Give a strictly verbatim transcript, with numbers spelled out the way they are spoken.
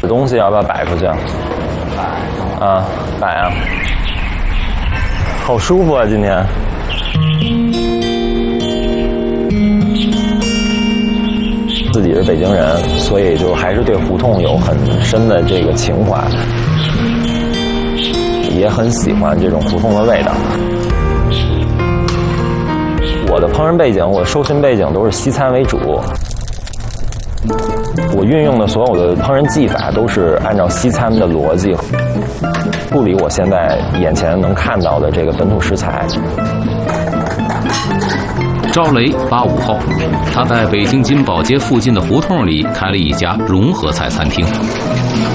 这东西要不要摆出去啊？摆啊，摆啊！好舒服啊，今天。自己是北京人，所以就还是对胡同有很深的这个情怀，也很喜欢这种胡同的味道。我的烹饪背景，我的受训背景都是西餐为主。我运用的所有的烹饪技法都是按照西餐的逻辑，处理我现在眼前能看到的这个本土食材。 赵雷八五后，他在北京金宝街附近的胡同里开了一家融合菜餐厅。